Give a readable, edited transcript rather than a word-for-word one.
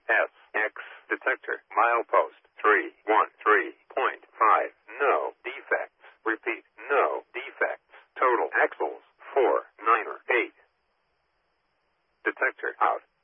SX detector. Milepost 313.5. No defects. Repeat, no defects. Total axles 498. Detector out.